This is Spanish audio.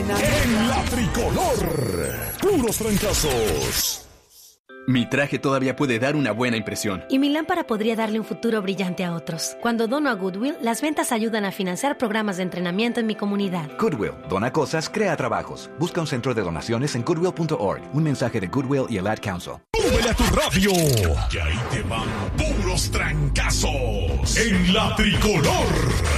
En la tricolor. Puros trancazos. Mi traje todavía puede dar una buena impresión. Y mi lámpara podría darle un futuro brillante a otros. Cuando dono a Goodwill, las ventas ayudan a financiar programas de entrenamiento en mi comunidad. Goodwill, dona cosas, crea trabajos. Busca un centro de donaciones en goodwill.org. Un mensaje de Goodwill y el Ad Council. ¡Súbele a tu radio! Que ahí te van puros trancazos. En la tricolor.